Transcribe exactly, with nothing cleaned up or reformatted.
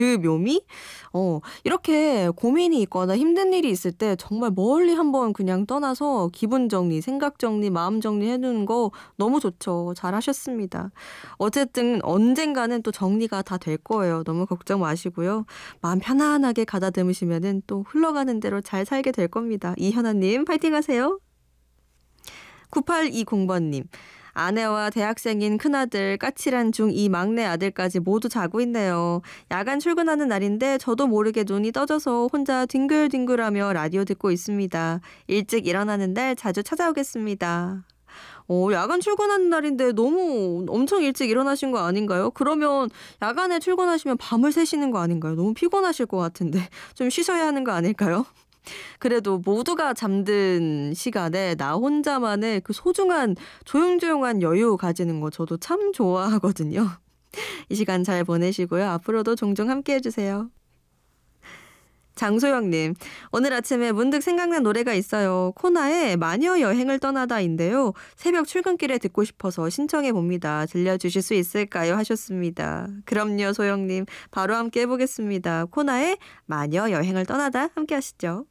그 묘미? 어 이렇게 고민이 있거나 힘든 일이 있을 때 정말 멀리 한번 그냥 떠나서 기분 정리, 생각 정리, 마음 정리해 두는 거 너무 좋죠. 잘하셨습니다. 어쨌든 언젠가는 또 정리가 다 될 거예요. 너무 걱정 마시고요. 마음 편안하게 가다듬으시면은 또 흘러가는 대로 잘 살게 될 겁니다. 이현아 님 파이팅하세요. 구팔이공 번님. 아내와 대학생인 큰아들, 까칠한 중이 막내 아들까지 모두 자고 있네요. 야간 출근하는 날인데 저도 모르게 눈이 떠져서 혼자 뒹굴뒹굴하며 라디오 듣고 있습니다. 일찍 일어나는 날 자주 찾아오겠습니다. 어, 야간 출근하는 날인데 너무 엄청 일찍 일어나신 거 아닌가요? 그러면 야간에 출근하시면 밤을 새시는 거 아닌가요? 너무 피곤하실 것 같은데 좀 쉬셔야 하는 거 아닐까요? 그래도 모두가 잠든 시간에 나 혼자만의 그 소중한 조용조용한 여유 가지는 거 저도 참 좋아하거든요. 이 시간 잘 보내시고요. 앞으로도 종종 함께 해주세요. 장소영님, 오늘 아침에 문득 생각난 노래가 있어요. 코나의 마녀 여행을 떠나다인데요. 새벽 출근길에 듣고 싶어서 신청해 봅니다. 들려주실 수 있을까요? 하셨습니다. 그럼요, 소영님. 바로 함께 해보겠습니다. 코나의 마녀 여행을 떠나다 함께 하시죠.